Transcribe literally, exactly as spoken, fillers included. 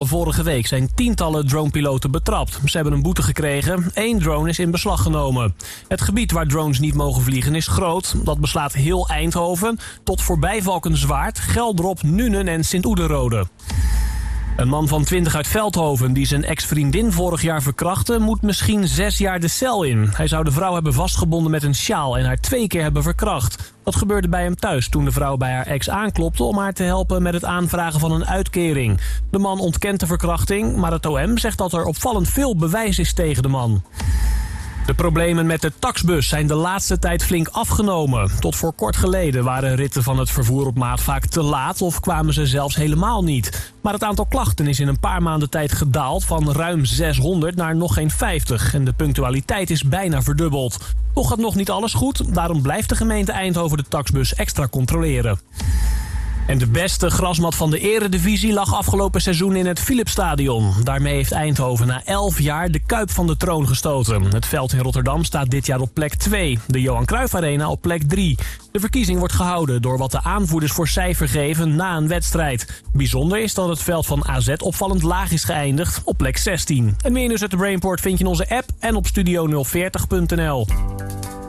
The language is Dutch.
vorige week zijn tientallen dronepiloten betrapt. Ze hebben een boete gekregen. Eén drone is in beslag genomen. Het gebied waar drones niet mogen vliegen is groot. Dat beslaat heel Eindhoven tot voorbij Valkenswaard, Geldrop, Nuenen en Sint-Oederode. Een man van twintig uit Veldhoven die zijn ex-vriendin vorig jaar verkrachtte, moet misschien zes jaar de cel in. Hij zou de vrouw hebben vastgebonden met een sjaal en haar twee keer hebben verkracht. Dat gebeurde bij hem thuis toen de vrouw bij haar ex aanklopte om haar te helpen met het aanvragen van een uitkering. De man ontkent de verkrachting, maar het O M zegt dat er opvallend veel bewijs is tegen de man. De problemen met de taxbus zijn de laatste tijd flink afgenomen. Tot voor kort geleden waren ritten van het vervoer op maat vaak te laat of kwamen ze zelfs helemaal niet. Maar het aantal klachten is in een paar maanden tijd gedaald van ruim zeshonderd naar nog geen vijftig. En de punctualiteit is bijna verdubbeld. Toch gaat nog niet alles goed, daarom blijft de gemeente Eindhoven de taxbus extra controleren. En de beste grasmat van de eredivisie lag afgelopen seizoen in het Philipsstadion. Daarmee heeft Eindhoven na elf jaar de Kuip van de troon gestoten. Het veld in Rotterdam staat dit jaar op plek twee. De Johan Cruijff Arena op plek drie. De verkiezing wordt gehouden door wat de aanvoerders voor cijfer geven na een wedstrijd. Bijzonder is dat het veld van A Z opvallend laag is geëindigd op plek zestien. En meer nieuws uit de Brainport vind je in onze app en op studio nul veertig punt n l.